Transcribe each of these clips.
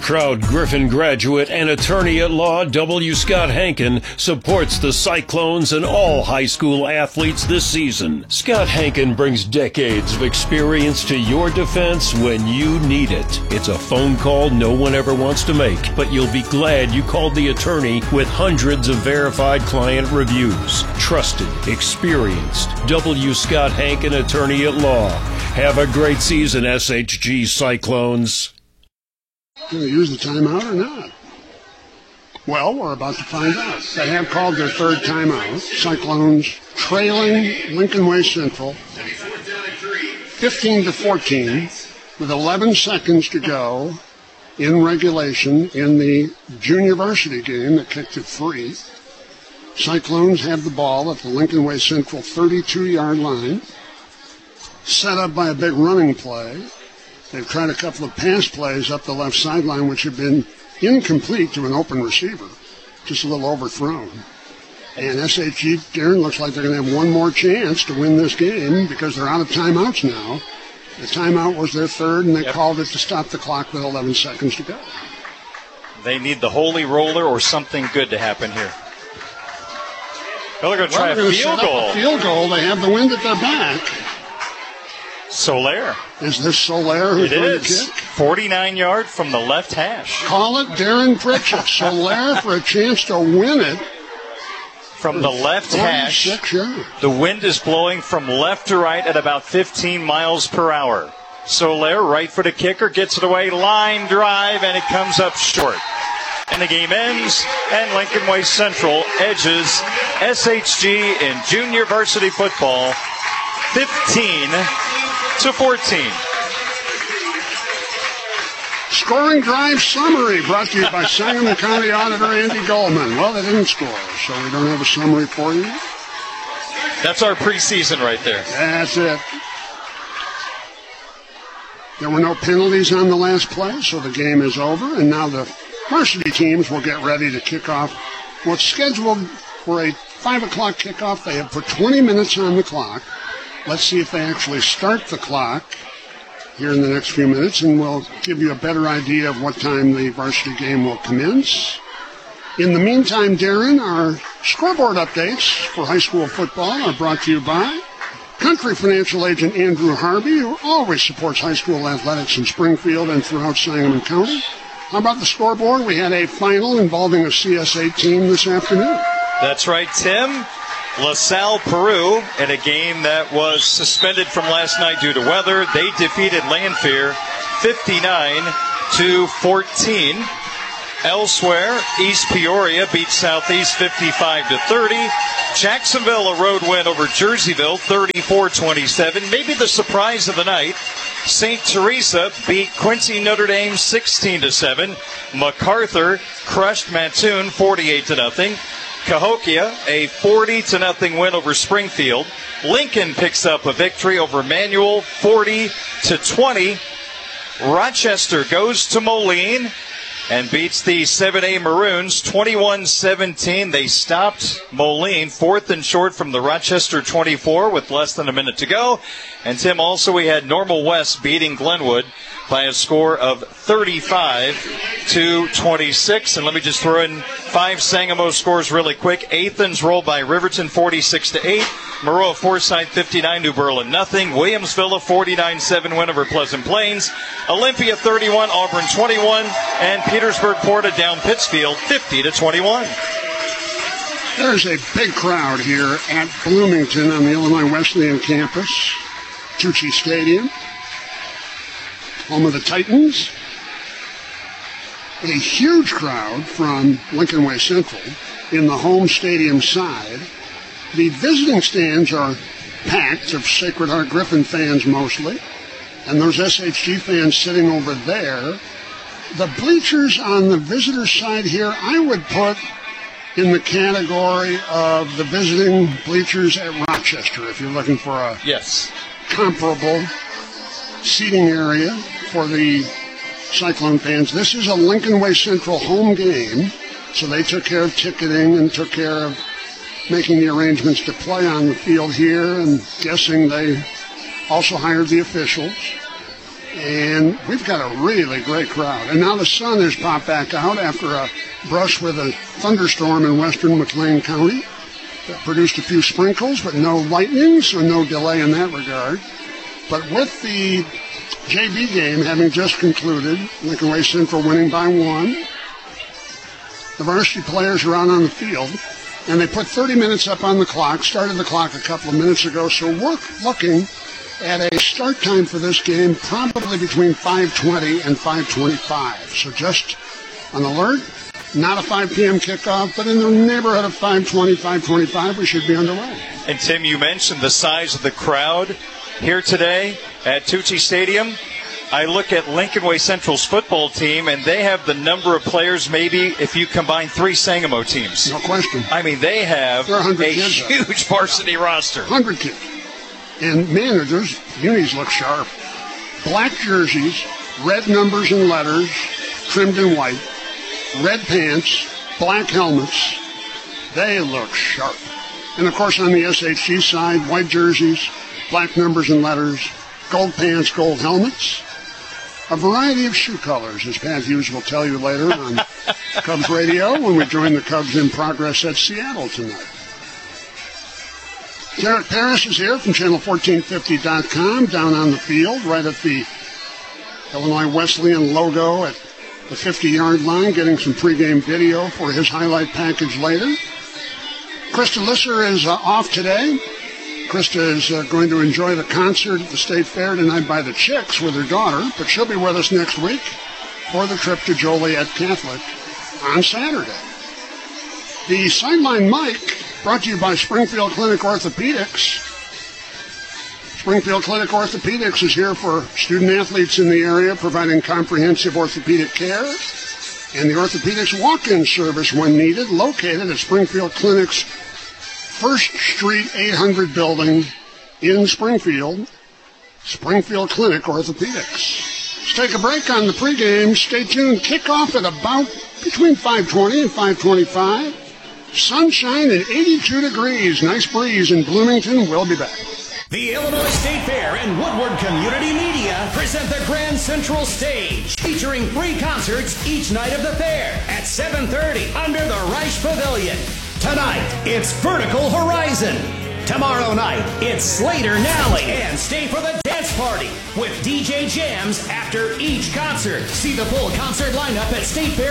Proud Griffin graduate and attorney at law W. Scott Hankin supports the Cyclones and all high school athletes this season. Scott Hankin brings decades of experience to your defense when you need it. It's a phone call no one ever wants to make, but you'll be glad you called the attorney with hundreds of verified client reviews. Trusted, experienced, W. Scott Hankin, attorney at law. Have a great season, SHG Cyclones. Going to use the timeout or not? Well, we're about to find out. They have called their third timeout. Cyclones trailing Lincoln Way Central 15-14 with 11 seconds to go in regulation in the junior varsity game that kicked it free. Cyclones have the ball at the Lincoln Way Central 32-yard line, set up by a big running play. They've tried a couple of pass plays up the left sideline, which have been incomplete to an open receiver, just a little overthrown. And SHG, Darren, looks like they're going to have one more chance to win this game because they're out of timeouts now. The timeout was their third, and they called it to stop the clock with 11 seconds to go. They need the holy roller or something good to happen here. They're going to try a field goal. A field goal. They have the wind at their back. Soler. Is this Soler who's going to kick? 49-yard from the left hash. Call it Darren Pritchett. Soler for a chance to win it. From the left hash. The wind is blowing from left to right at about 15 miles per hour. Soler, right-footed kicker, gets it away. Line drive, and it comes up short. And the game ends, and Lincoln Way Central edges SHG in junior varsity football 15-14. Scoring drive summary brought to you by Sangamon County Auditor Andy Goldman. Well, they didn't score, so we don't have a summary for you. That's our preseason right there. That's it. There were no penalties on the last play, so the game is over, and now the varsity teams will get ready to kick off what's scheduled for a 5 o'clock kickoff. They have put 20 minutes on the clock. Let's see if they actually start the clock here in the next few minutes, and we'll give you a better idea of what time the varsity game will commence. In the meantime, Darren, our scoreboard updates for high school football are brought to you by Country Financial Agent Andrew Harvey, who always supports high school athletics in Springfield and throughout Sangamon County. How about the scoreboard? We had a final involving a CS8 team this afternoon. That's right, Tim. LaSalle, Peru, in a game that was suspended from last night due to weather. They defeated Lanphier 59-14. Elsewhere, East Peoria beat Southeast 55-30. Jacksonville, a road win over Jerseyville 34-27. Maybe the surprise of the night, St. Teresa beat Quincy Notre Dame 16-7. MacArthur crushed Mattoon 48-0. Cahokia, a 40-0 win over Springfield. Lincoln picks up a victory over Manual 40-20. Rochester goes to Moline and beats the 7A Maroons 21-17. They stopped Moline 4th and short from the Rochester 24 with less than a minute to go. And Tim, also we had Normal West beating Glenwood by a score of 35-26. And let me just throw in 5 Sangamo scores really quick. Athens rolled by Riverton 46-8. Maroa Forsyth 59, New Berlin nothing. Williamsville a 49-7 win over Pleasant Plains. Olympia 31, Auburn 21, and Petersburg Porta down Pittsfield 50-21. There's a big crowd here at Bloomington on the Illinois Wesleyan campus, Tucci Stadium, home of the Titans. A huge crowd from Lincoln Way Central in the home stadium side. The visiting stands are packed of Sacred Heart Griffin fans mostly, and there's SHG fans sitting over there. The bleachers on the visitor side here, I would put in the category of the visiting bleachers at Rochester, if you're looking for a comparable seating area for the Cyclone fans. This is a Lincoln Way Central home game, so they took care of ticketing and took care of making the arrangements to play on the field here, and guessing they also hired the officials. And we've got a really great crowd. And now the sun has popped back out after a brush with a thunderstorm in western McLean County that produced a few sprinkles, but no lightning, so no delay in that regard. But with the JV game having just concluded, Lincoln Way Central winning by 1, the varsity players are out on the field, and they put 30 minutes up on the clock, started the clock a couple of minutes ago, so we're looking at a start time for this game probably between 5:20 and 5:25. So just an alert, not a 5 p.m. kickoff, but in the neighborhood of 5:20, 5:25, we should be underway. And Tim, you mentioned the size of the crowd here today at Tucci Stadium. I look at Lincoln Way Central's football team, and they have the number of players maybe if you combine 3 Sangamo teams. No question. I mean, they have a huge varsity roster. 100 kids. And managers, unis look sharp. Black jerseys, red numbers and letters, trimmed in white, red pants, black helmets. They look sharp. And, of course, on the SHG side, white jerseys, black numbers and letters, gold pants, gold helmets. A variety of shoe colors, as Pat Hughes will tell you later on Cubs Radio when we join the Cubs in progress at Seattle tonight. Derek Paris is here from Channel1450.com, down on the field, right at the Illinois Wesleyan logo at the 50-yard line, getting some pregame video for his highlight package later. Krista Lisser is off today. Krista is going to enjoy the concert at the State Fair tonight by the Chicks with her daughter, but she'll be with us next week for the trip to Joliet Catholic on Saturday. The Sideline Mic, brought to you by Springfield Clinic Orthopedics. Springfield Clinic Orthopedics is here for student-athletes in the area, providing comprehensive orthopedic care. And the orthopedics walk-in service, when needed, located at Springfield Clinic's 1st Street 800 building in Springfield. Springfield Clinic Orthopedics. Let's take a break on the pregame. Stay tuned. Kickoff at about between 5:20 and 5:25. Sunshine and 82 degrees. Nice breeze in Bloomington. We'll be back. The Illinois State Fair and Woodward Community Media present the Grand Central Stage, featuring 3 concerts each night of the fair at 7:30 under the Reich Pavilion. Tonight, it's Vertical Horizon. Tomorrow night, it's Slater Nally. And stay for the dance party with DJ Jams after each concert. See the full concert lineup at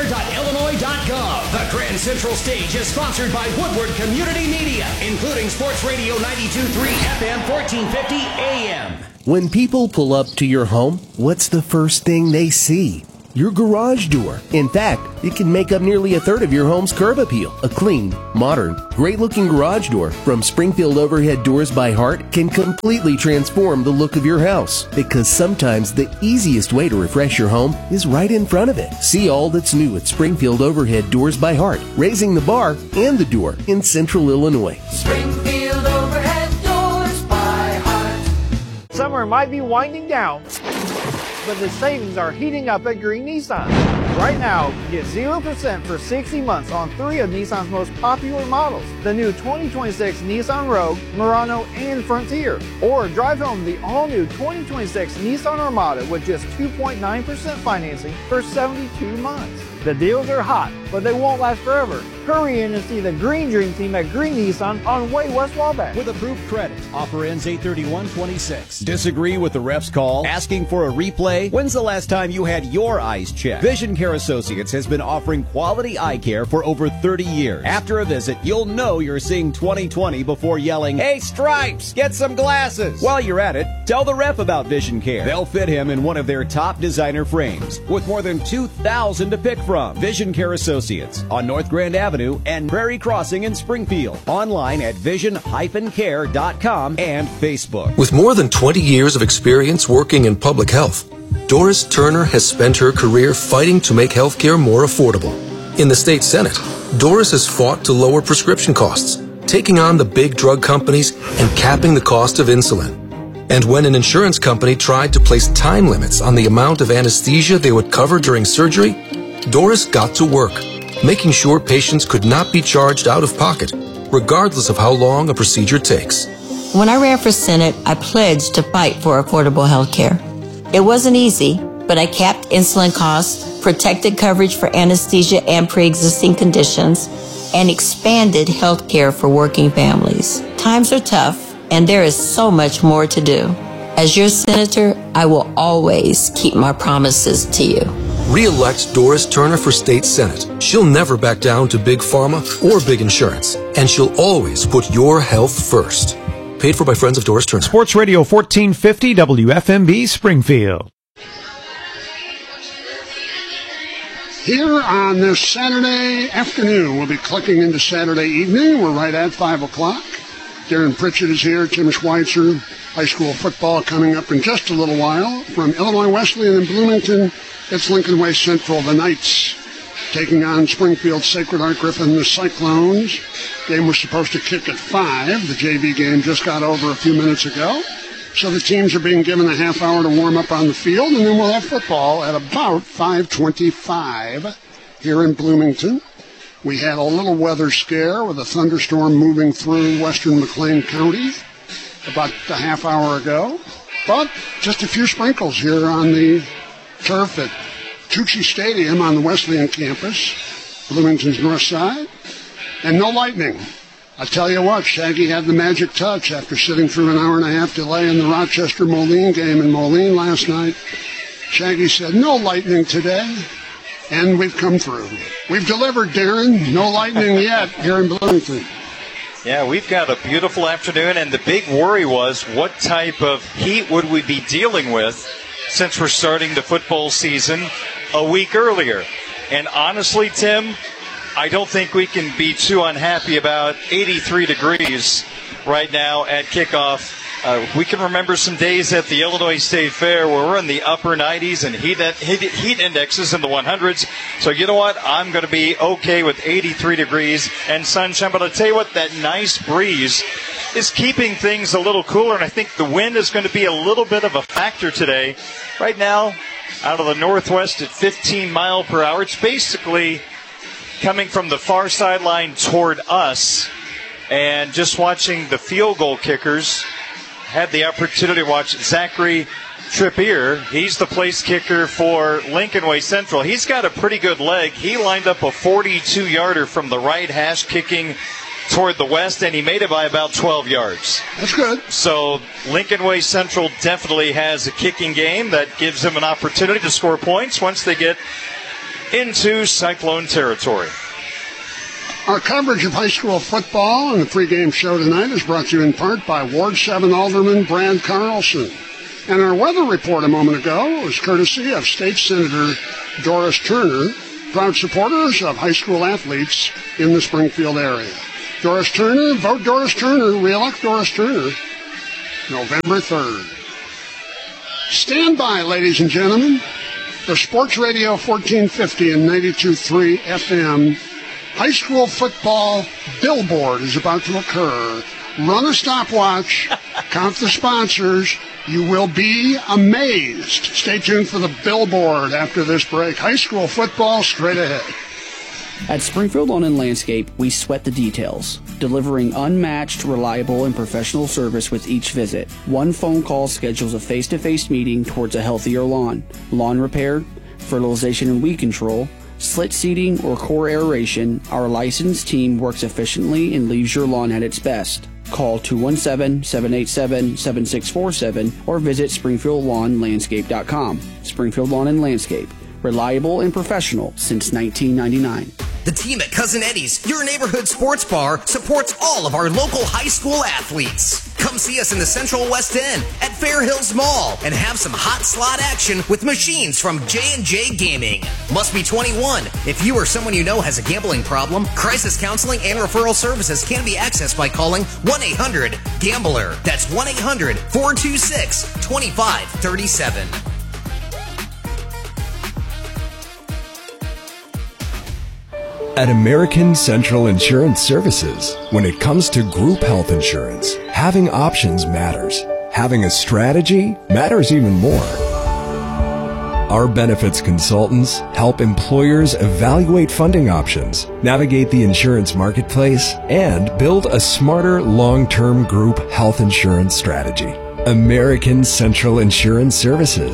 statefair.illinois.gov. The Grand Central Stage is sponsored by Woodward Community Media, including Sports Radio 92.3 FM 1450 AM. When people pull up to your home, what's the first thing they see? Your garage door. In fact, it can make up nearly a third of your home's curb appeal. A clean, modern, great-looking garage door from Springfield Overhead Doors by Heart can completely transform the look of your house, because sometimes the easiest way to refresh your home is right in front of it. See all that's new at Springfield Overhead Doors by Heart, raising the bar and the door in Central Illinois. Springfield Overhead Doors by Heart. Summer might be winding down, but the savings are heating up at Green Nissan. Right now, get 0% for 60 months on 3 of Nissan's most popular models. The new 2026 Nissan Rogue, Murano, and Frontier. Or drive home the all-new 2026 Nissan Armada with just 2.9% financing for 72 months. The deals are hot, but they won't last forever. Hurry in and see the Green Dream Team at Green Nissan on Way West Wabash. With approved credit. Offer ends 8/31/26. Disagree with the ref's call? Asking for a replay? When's the last time you had your eyes checked? Vision Care Associates has been offering quality eye care for over 30 years. After a visit, you'll know you're seeing 20/20 before yelling, "Hey, Stripes, get some glasses!" While you're at it, tell the rep about Vision Care. They'll fit him in one of their top designer frames with more than 2,000 to pick from. Vision Care Associates on North Grand Avenue and Prairie Crossing in Springfield. Online at vision-care.com and Facebook. With more than 20 years of experience working in public health, Doris Turner has spent her career fighting to make healthcare more affordable. In the state Senate, Doris has fought to lower prescription costs, taking on the big drug companies and capping the cost of insulin. And when an insurance company tried to place time limits on the amount of anesthesia they would cover during surgery, Doris got to work, making sure patients could not be charged out of pocket, regardless of how long a procedure takes. When I ran for Senate, I pledged to fight for affordable health care. It wasn't easy, but I capped insulin costs, protected coverage for anesthesia and pre-existing conditions, and expanded health care for working families. Times are tough, and there is so much more to do. As your senator, I will always keep my promises to you. Re-elect Doris Turner for State Senate. She'll never back down to big pharma or big insurance, and she'll always put your health first. Paid for by Friends of Doris Turner. Sports Radio 1450 WFMB Springfield. Here on this Saturday afternoon, we'll be clicking into Saturday evening. We're right at 5 o'clock. Darren Pritchett is here, Tim Schweitzer. High school football coming up in just a little while. From Illinois Wesleyan in Bloomington, it's Lincoln Way Central, the Knights, taking on Springfield Sacred Heart Griffin, the Cyclones. Game was supposed to kick at 5. The JV game just got over a few minutes ago. So the teams are being given a half hour to warm up on the field, and then we'll have football at about 5:25 here in Bloomington. We had a little weather scare with a thunderstorm moving through western McLean County about a half hour ago. But just a few sprinkles here on the turf at Tucci Stadium on the Wesleyan campus, Bloomington's north side, and no lightning. I tell you what, Shaggy had the magic touch after sitting through an hour and a half delay in the Rochester-Moline game in Moline last night. Shaggy said, no lightning today, and we've come through. We've delivered, Darren. No lightning yet here in Bloomington. Yeah, we've got a beautiful afternoon, and the big worry was what type of heat would we be dealing with since we're starting the football season a week earlier. And honestly, Tim, I don't think we can be too unhappy about 83 degrees right now at kickoff. We can remember some days at the Illinois State Fair where we're in the upper 90s and heat indexes in the 100s. So you know what? I'm going to be okay with 83 degrees and sunshine. But I'll tell you what, that nice breeze is keeping things a little cooler, and I think the wind is going to be a little bit of a factor today. Right now, out of the northwest at 15 miles per hour. It's basically coming from the far sideline toward us, and just watching the field goal kickers. Had the opportunity to watch Zachary Trippier. He's the place kicker for Lincoln Way Central. He's got a pretty good leg. He lined up a 42-yarder from the right hash kicking toward the west, and he made it by about 12 yards. That's good. So Lincoln Way Central definitely has a kicking game that gives them an opportunity to score points once they get into Cyclone territory. Our coverage of high school football and the pregame show tonight is brought to you in part by Ward 7 Alderman Brad Carlson. And our weather report a moment ago was courtesy of State Senator Doris Turner, proud supporters of high school athletes in the Springfield area. Doris Turner, vote Doris Turner, re-elect Doris Turner, November 3rd. Stand by, ladies and gentlemen. The Sports Radio 1450 and 92.3 FM high school football billboard is about to occur. Run a stopwatch, count the sponsors. You will be amazed. Stay tuned for the billboard after this break. High school football straight ahead. At Springfield Lawn and Landscape, we sweat the details, delivering unmatched, reliable, and professional service with each visit. One phone call schedules a face-to-face meeting towards a healthier lawn. Lawn repair, fertilization and weed control, slit seeding, or core aeration, our licensed team works efficiently and leaves your lawn at its best. Call 217-787-7647 or visit SpringfieldLawnLandscape.com. Springfield Lawn and Landscape, reliable and professional since 1999. The team at Cousin Eddie's, your neighborhood sports bar, supports all of our local high school athletes. Come see us in the Central West End at Fair Hills Mall and have some hot slot action with machines from J&J Gaming. Must be 21. If you or someone you know has a gambling problem, crisis counseling and referral services can be accessed by calling 1-800-GAMBLER. That's 1-800-426-2537. At American Central Insurance Services, when it comes to group health insurance, having options matters. Having a strategy matters even more. Our benefits consultants help employers evaluate funding options, navigate the insurance marketplace, and build a smarter long-term group health insurance strategy. American Central Insurance Services.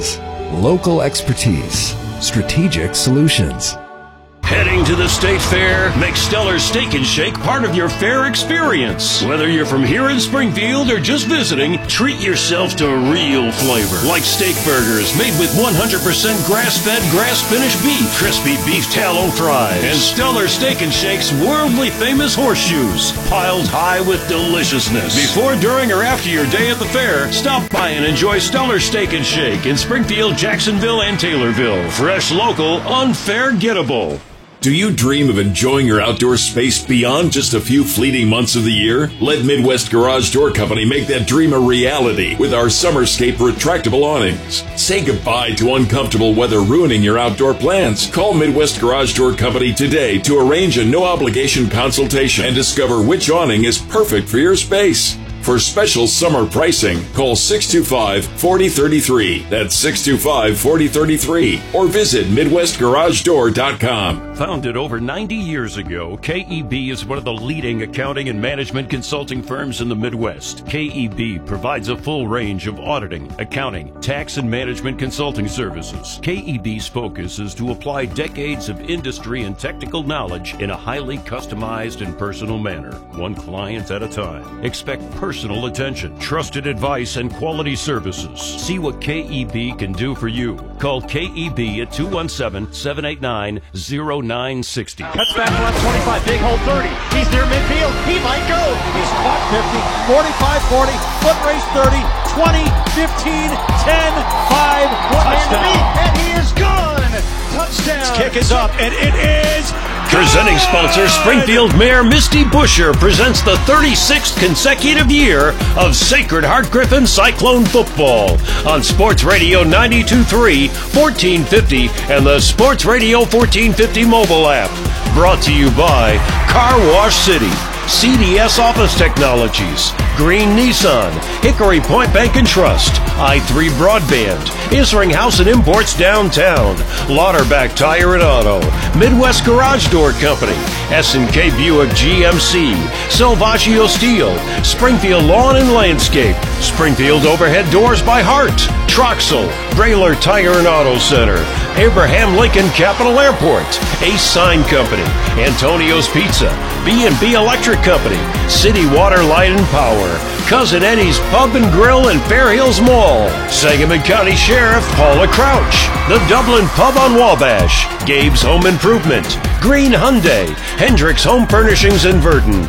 local expertise, strategic solutions. Heading to the State Fair, make Stellar Steak and Shake part of your fair experience. Whether you're from here in Springfield or just visiting, treat yourself to real flavor. Like steak burgers made with 100% grass-fed, grass-finished beef, crispy beef tallow fries, and Stellar Steak and Shake's worldly famous horseshoes, piled high with deliciousness. Before, during, or after your day at the fair, stop by and enjoy Stellar Steak and Shake in Springfield, Jacksonville, and Taylorville. Fresh, local, unforgettable. Do you dream of enjoying your outdoor space beyond just a few fleeting months of the year? Let Midwest Garage Door Company make that dream a reality with our Summerscape retractable awnings. Say goodbye to uncomfortable weather ruining your outdoor plans. Call Midwest Garage Door Company today to arrange a no-obligation consultation and discover which awning is perfect for your space. For special summer pricing, call 625-4033. That's 625-4033. Or visit MidwestGarageDoor.com. Founded over 90 years ago, KEB is one of the leading accounting and management consulting firms in the Midwest. KEB provides a full range of auditing, accounting, tax, and management consulting services. KEB's focus is to apply decades of industry and technical knowledge in a highly customized and personal manner, one client at a time. Expect personal attention, trusted advice, and quality services. See what KEB can do for you. Call KEB at 217-789-0960. Cuts back left 25, big hole 30. He's near midfield. He might go. He's caught 50, 45, 40, foot race 30, 20, 15, 10, 5, one man to beat, and he is gone. Touchdown. His kick is up, and it is Presenting sponsor Springfield Mayor Misty Buscher presents the 36th consecutive year of Sacred Heart Griffin Cyclone football on Sports Radio 92.3, 1450, and the Sports Radio 1450 mobile app. Brought to you by Car Wash City, CDS Office Technologies, Green Nissan, Hickory Point Bank and Trust, I3 Broadband, Isring House and Imports Downtown, Lauterbach Tire and Auto, Midwest Garage Door Company, S&K Buick GMC, Salvaggio Steel, Springfield Lawn and Landscape, Springfield Overhead Doors by Hart, Troxel, Brailer Tire and Auto Center, Abraham Lincoln Capital Airport, Ace Sign Company, Antonio's Pizza, B&B Electric Company, City Water, Light and Power, Cousin Eddie's Pub and Grill in Fair Hills Mall, Sangamon County Sheriff Paula Crouch, the Dublin Pub on Wabash, Gabe's Home Improvement, Green Hyundai, Hendricks Home Furnishings in Verdon,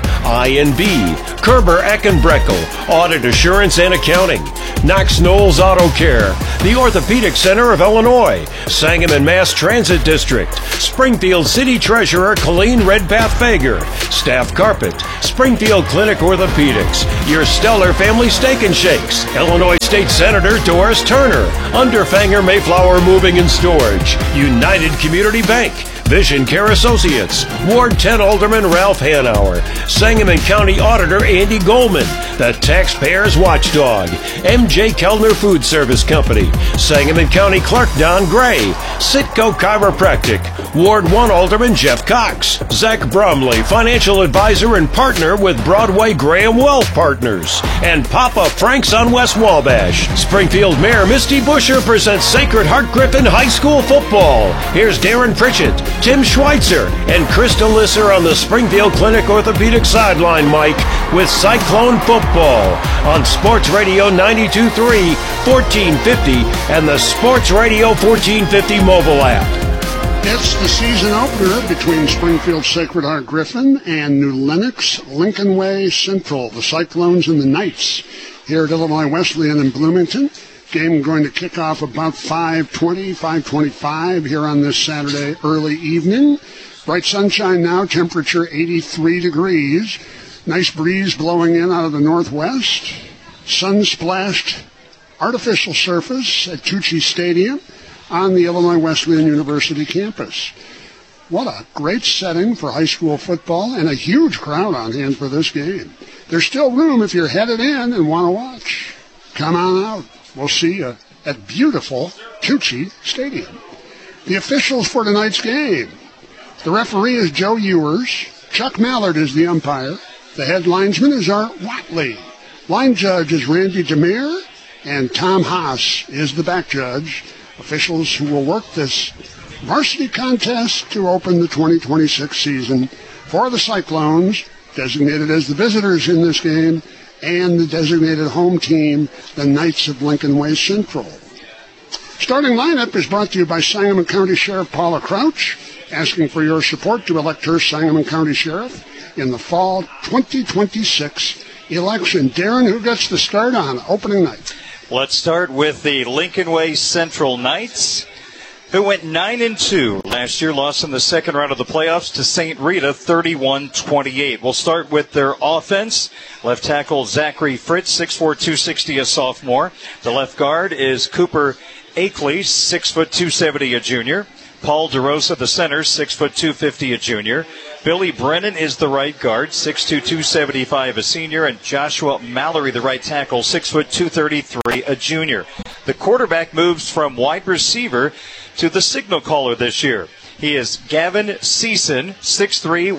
I&B, Kerber Eckenbreckel, Audit Assurance and Accounting, Knox Knowles Auto Care, the Orthopedic Center of Illinois, Sangamon Mass Transit District, Springfield City Treasurer Colleen Redpath Fager, Staff Carpet, Springfield Clinic Orthopedics, your Stellar Family Steak and Shakes, Illinois State Senator Doris Turner, Underfanger Mayflower Moving and Storage, United Community Bank, Vision Care Associates, Ward 10 Alderman Ralph Hanauer, Sangamon County Auditor Andy Goldman, the Taxpayers Watchdog, MJ Kellner Food Service Company, Sangamon County Clerk Don Gray, Sitco Chiropractic, Ward 1 Alderman Jeff Cox, Zach Bromley, Financial Advisor and Partner with Broadway Graham Wealth Partners, and Papa Frank's on West Wabash. Springfield Mayor Misty Buscher presents Sacred Heart Griffin High School football. Here's Darren Pritchett, Tim Schweitzer, and Krista Lisser on the Springfield Clinic Orthopedic sideline mic with Cyclone football on Sports Radio 92.3, 1450, and the Sports Radio 1450 mobile app. It's the season opener between Springfield Sacred Heart Griffin and New Lenox Lincoln Way Central, the Cyclones and the Knights here at Illinois Wesleyan in Bloomington. Game going to kick off about 5:25 here on this Saturday early evening. Bright sunshine now, temperature 83 degrees. Nice breeze blowing in out of the northwest. Sun-splashed artificial surface at Tucci Stadium on the Illinois Wesleyan University campus. What a great setting for high school football and a huge crowd on hand for this game. There's still room if you're headed in and want to watch. Come on out. We'll see you at beautiful Tucci Stadium. The officials for tonight's game. The referee is Joe Ewers. Chuck Mallard is the umpire. The head linesman is Art Watley. Line judge is Randy Demir. And Tom Haas is the back judge. officials who will work this varsity contest to open the 2026 season for the Cyclones, designated as the visitors in this game, and the designated home team, the Knights of Lincoln Way Central. Starting lineup is brought to you by Sangamon County Sheriff Paula Crouch, asking for your support to elect her Sangamon County Sheriff in the fall 2026 election. Darren, who gets the start on opening night? Let's start with the Lincoln Way Central Knights, who went 9-2 last year, lost in the second round of the playoffs to St. Rita 31-28. We'll start with their offense. Left tackle Zachary Fritz, 6'4", 260, a sophomore. The left guard is Cooper Akeley, 6', 270, a junior. Paul DeRosa, the center, 6', 250, a junior. Billy Brennan is the right guard, 6'2", 275, a senior. And Joshua Mallory, the right tackle, 6', 233, a junior. The quarterback moves from wide receiver to the signal caller this year. He is Gavin Season, 6'3",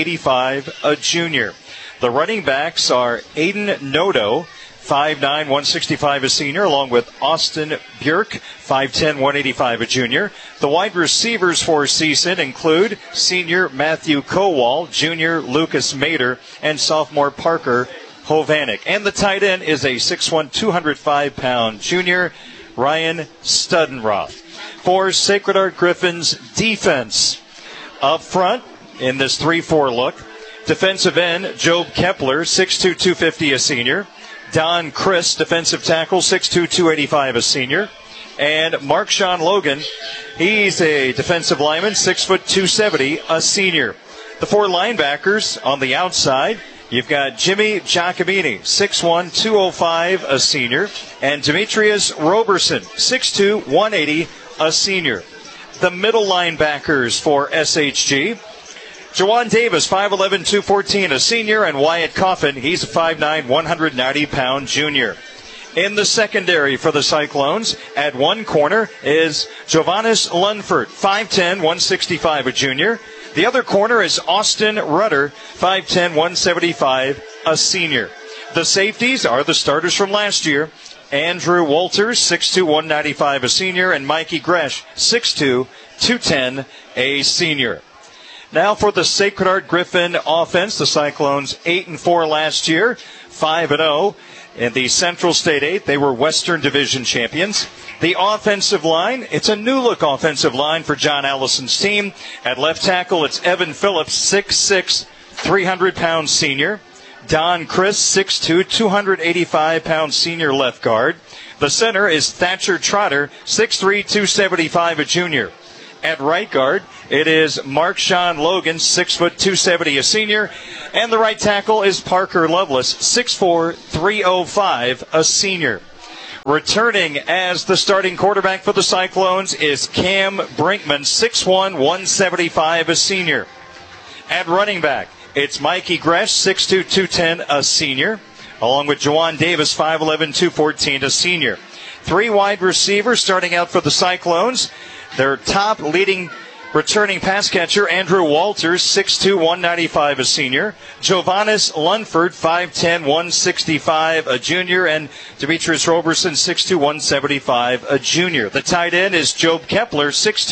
185, a junior. The running backs are Aiden Noto, 5'9", 165, a senior, along with Austin Björk, 5'10", 185, a junior. The wide receivers for Season include senior Matthew Kowal, junior Lucas Mader, and sophomore Parker Hovanek. And the tight end is a 6'1", 205-pound junior, Ryan Studenroth. For Sacred Heart Griffin's defense, up front in this 3-4 look, defensive end Job Kepler, 6'2", 250, a senior. Don Chris, defensive tackle, 6'2", 285, a senior. And Mark Sean Logan, he's a defensive lineman, 6', 270, a senior. The four linebackers on the outside, you've got Jimmy Giacomini, 6'1", 205, a senior. And Demetrius Roberson, 6'2", 180, a senior. The middle linebackers for SHG, Jawan Davis, 5'11", 214, a senior, and Wyatt Coffin, he's a 5'9", 190-pound junior. In the secondary for the Cyclones, at one corner is Jovanis Lunford, 5'10", 165, a junior. The other corner is Austin Rudder, 5'10", 175, a senior. The safeties are the starters from last year. Andrew Walters, 6'2", 195, a senior, and Mikey Gresh, 6'2", 210, a senior. Now for the Sacred Heart Griffin offense, the Cyclones 8-4 last year, 5-0 in the Central State 8. They were Western Division champions. The offensive line, it's a new look offensive line for John Allison's team. At left tackle, it's Evan Phillips, 6'6", 300-pound senior. Don Chris, 6'2", 285-pound senior left guard. The center is Thatcher Trotter, 6'3", 275, a junior. At right guard, it is Mark Sean Logan, 6', 270, a senior. And the right tackle is Parker Lovelace, 6'4", 305, a senior. Returning as the starting quarterback for the Cyclones is Cam Brinkman, 6'1", 175, a senior. At running back, it's Mikey Gresh, 6'2", 210, a senior. Along with Jawan Davis, 5'11", 214, a senior. Three wide receivers starting out for the Cyclones. Their top leading returning pass catcher, Andrew Walters, 6'2", 195, a senior. Jovanis Lunford, 5'10", 165, a junior. And Demetrius Roberson, 6'2", 175, a junior. The tight end is Job Kepler, 6'2",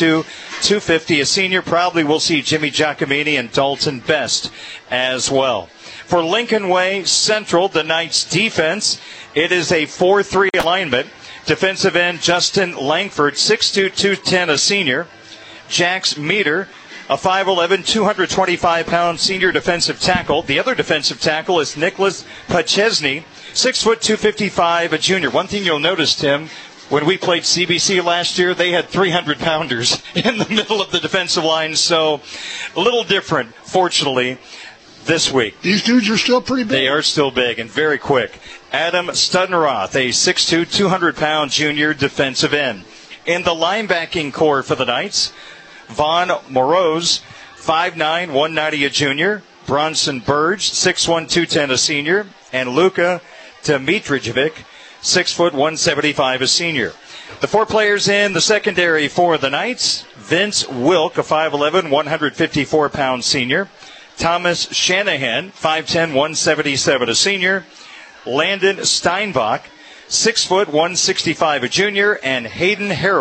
250, a senior. Probably we'll see Jimmy Giacomini and Dalton Best as well. For Lincoln Way Central, the Knights defense, it is a 4-3 alignment. Defensive end Justin Langford, 6'2", 210, a senior. Jax Meter, a 5'11", 225-pound senior defensive tackle. The other defensive tackle is Nicholas Pachesny, 6', 255, a junior. One thing you'll notice, Tim, when we played CBC last year, they had 300-pounders in the middle of the defensive line, so a little different, fortunately, this week. These dudes are still pretty big. They are still big and very quick. Adam Studenroth, a 6'2", 200-pound junior defensive end. In the linebacking core for the Knights, Vaughn Moroz, 5'9", 190, a junior. Bronson Burge, 6'1", 210, a senior. And Luka Dimitrijevic, 6', 175, a senior. The four players in the secondary for the Knights, Vince Wilk, a 5'11", 154-pound senior. Thomas Shanahan, 5'10", 177, a senior. Landon Steinbach, 6', 165, a junior. And Hayden Harrell,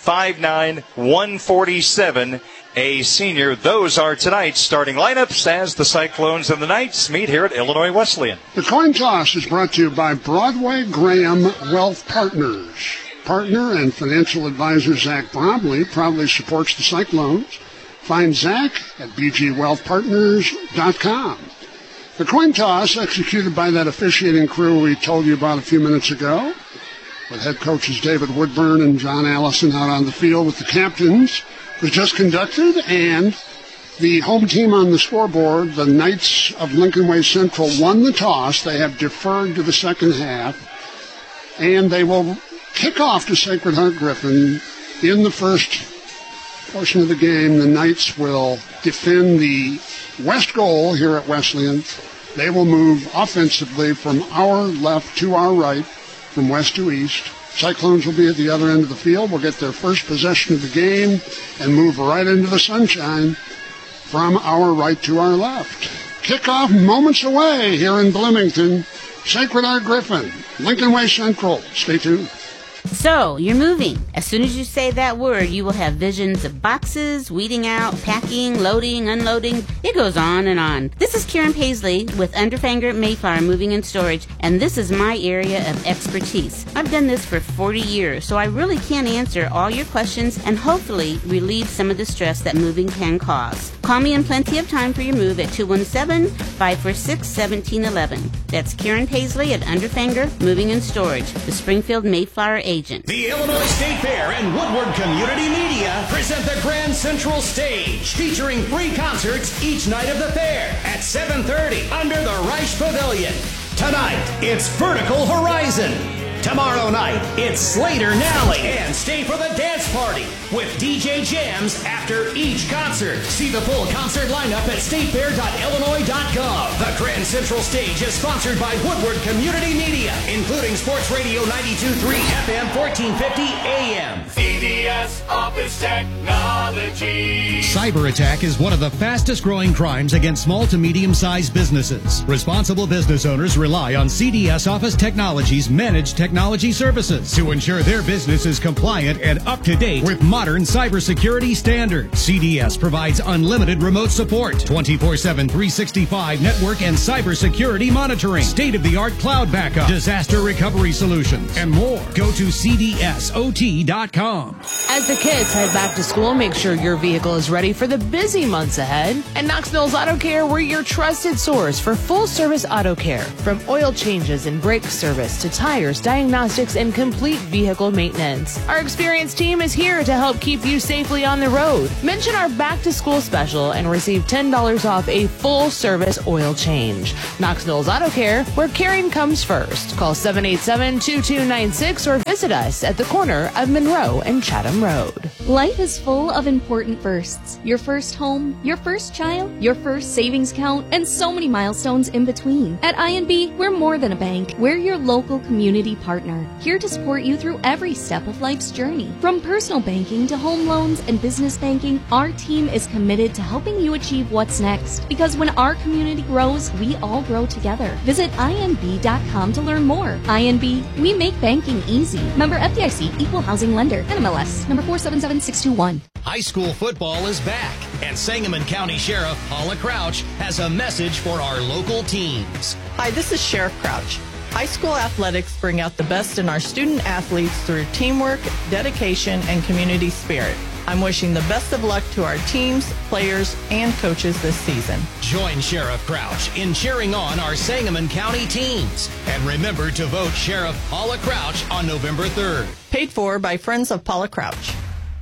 5'9", 147, a senior. Those are tonight's starting lineups as the Cyclones and the Knights meet here at Illinois Wesleyan. The coin toss is brought to you by Broadway Graham Wealth Partners. Partner and financial advisor Zach Bromley proudly supports the Cyclones. Find Zach at bgwealthpartners.com. The coin toss, executed by that officiating crew we told you about a few minutes ago, with head coaches David Woodburn and John Allison out on the field with the captains, was just conducted, and the home team on the scoreboard, the Knights of Lincoln Way Central, won the toss. They have deferred to the second half, and they will kick off to Sacred Heart Griffin. In the first portion of the game, the Knights will defend the west goal here at Wesleyan. They will move offensively from our left to our right, from west to east. Cyclones will be at the other end of the field. Will get their first possession of the game and move right into the sunshine from our right to our left. Kickoff moments away here in Bloomington. Sacred Heart Griffin, Lincoln Way Central. Stay tuned. So, you're moving. As soon as you say that word, you will have visions of boxes, weeding out, packing, loading, unloading. It goes on and on. This is Karen Paisley with Underfanger Mayflower Moving and Storage, and this is my area of expertise. I've done this for 40 years, so I really can answer all your questions and hopefully relieve some of the stress that moving can cause. Call me in plenty of time for your move at 217-546-1711. That's Karen Paisley at Underfanger Moving and Storage, the Springfield Mayflower agent. The Illinois State Fair and Woodward Community Media present the Grand Central Stage, featuring 3 concerts each night of the fair at 7:30 under the Reich Pavilion. Tonight, it's Vertical Horizon. Tomorrow night, it's Slater Nally. And stay for the dance party with DJ jams after each concert. See the full concert lineup at statefair.illinois.gov. The Grand Central Stage is sponsored by Woodward Community Media, including Sports Radio 92.3 FM 1450 AM. CDS Office Technology. Cyber attack is one of the fastest growing crimes against small to medium-sized businesses. Responsible business owners rely on CDS Office Technology's managed technology services to ensure their business is compliant and up to date with modern cybersecurity standards. CDS provides unlimited remote support, 24/7, 365 network and cybersecurity monitoring, state-of-the-art cloud backup, disaster recovery solutions, and more. Go to cdsot.com. As the kids head back to school, make sure your vehicle is ready for the busy months ahead. And Knox Mills Auto Care, we're your trusted source for full-service auto care. From oil changes and brake service to tires, diagnostics, and complete vehicle maintenance. Our experienced team is here to help keep you safely on the road. Mention our back-to-school special and receive $10 off a full-service oil change. Knox Mills Auto Care, where caring comes first. Call 787-2296 or visit us at the corner of Monroe and Chatham Road. Life is full of important firsts. Your first home, your first child, your first savings account, and so many milestones in between. At INB, we're more than a bank. We're your local community partner, here to support you through every step of life's journey. From personal banking to home loans and business banking, our team is committed to helping you achieve what's next. Because when our community grows, we all grow together. Visit INB.com to learn more. INB, we make banking easy. Member FDIC, Equal Housing Lender, NMLS, number 477621. High school football is back, and Sangamon County Sheriff Paula Crouch has a message for our local teams. Hi, this is Sheriff Crouch. High school athletics bring out the best in our student athletes through teamwork, dedication, and community spirit. I'm wishing the best of luck to our teams, players, and coaches this season. Join Sheriff Crouch in cheering on our Sangamon County teams. And remember to vote Sheriff Paula Crouch on November 3rd. Paid for by Friends of Paula Crouch.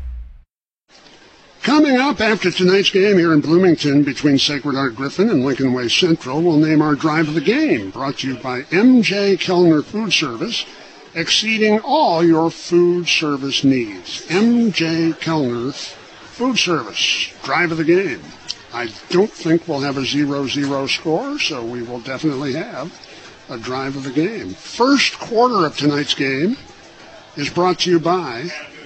Coming up after tonight's game here in Bloomington between Sacred Heart Griffin and Lincoln Way Central, we'll name our drive of the game, brought to you by M.J. Kellner Food Service, exceeding all your food service needs. M.J. Kellner Food Service, drive of the game. I don't think we'll have a 0-0 score, so we will definitely have a drive of the game. First quarter of tonight's game is brought to you by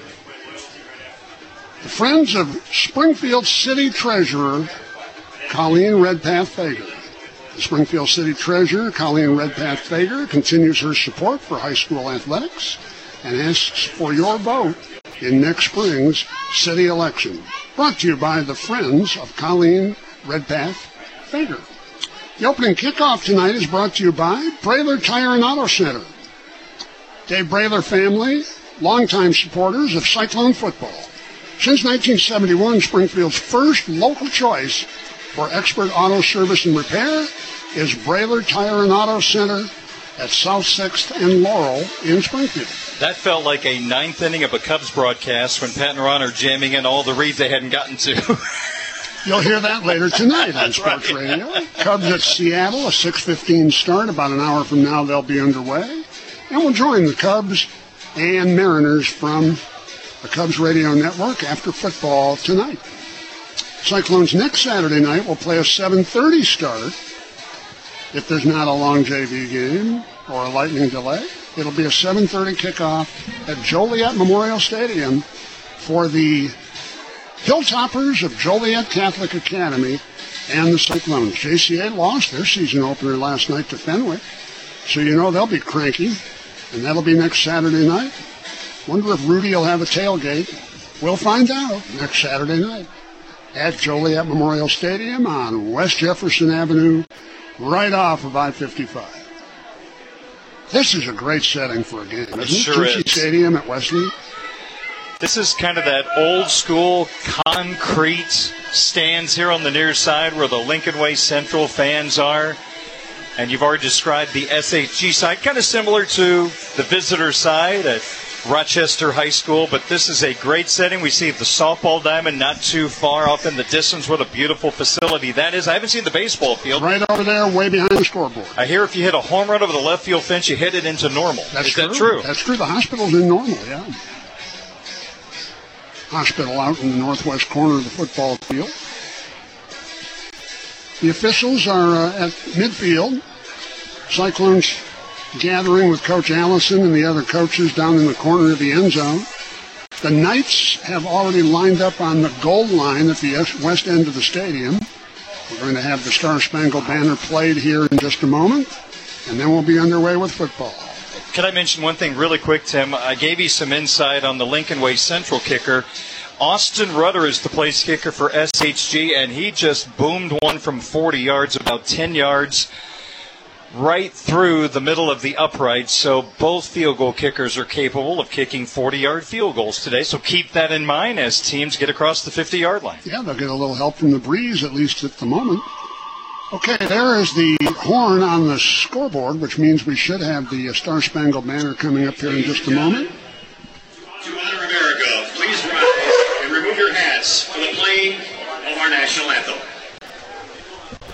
the Friends of Springfield City Treasurer, Colleen Redpath Fager. The Springfield City Treasurer, Colleen Redpath Fager, continues her support for high school athletics and asks for your vote in next spring's city election. Brought to you by the Friends of Colleen Redpath Fager. The opening kickoff tonight is brought to you by Brayler Tire and Auto Center. Dave Brayler family, longtime supporters of Cyclone football. Since 1971, Springfield's first local choice for expert auto service and repair is Brayler Tire and Auto Center at South 6th and Laurel in Springfield. That felt like a ninth inning of a Cubs broadcast when Pat and Ron are jamming in all the reads they hadn't gotten to. You'll hear that later tonight on Sports Radio. Cubs at Seattle, a 6:15 start. About an hour from now, they'll be underway. And we'll join the Cubs and Mariners from the Cubs Radio Network after football tonight. Cyclones next Saturday night will play a 7:30 start. If there's not a long JV game or a lightning delay, it'll be a 7:30 kickoff at Joliet Memorial Stadium for the Hilltoppers of Joliet Catholic Academy and the Cyclones. JCA lost their season opener last night to Fenwick, so you know they'll be cranky, and that'll be next Saturday night. Wonder if Rudy will have a tailgate. We'll find out next Saturday night at Joliet Memorial Stadium on West Jefferson Avenue, right off of I-55. This is a great setting for a game, isn't it? Sure is. Stadium at Wesley. This is kind of that old school concrete stands here on the near side where the Lincoln Way Central fans are. And you've already described the SHG side, kind of similar to the visitor side at Rochester High School, but this is a great setting. We see the softball diamond not too far off in the distance. What a beautiful facility that is. I haven't seen the baseball field. Right over there, way behind the scoreboard. I hear if you hit a home run over the left field fence, you hit it into Normal. That's Is that true? That's true. The hospital's in Normal, yeah. Hospital out in the northwest corner of the football field. The officials are at midfield. Cyclones gathering with Coach Allison and the other coaches down in the corner of the end zone. The Knights have already lined up on the goal line at the west end of the stadium. We're going to have the Star Spangled Banner played here in just a moment, and then we'll be underway with football. Can I mention one thing really quick, Tim? I gave you some insight on the Lincoln Way Central kicker. Austin Rudder is the place kicker for SHG, and he just boomed one from 40 yards, about 10 yards, right through the middle of the upright. So both field goal kickers are capable of kicking 40-yard field goals today. So keep that in mind as teams get across the 50-yard line. Yeah, they'll get a little help from the breeze, at least at the moment. Okay, there is the horn on the scoreboard, which means we should have the Star Spangled Banner coming up here in just a moment. To honor America, please rise and remove your hats for the playing of our national anthem.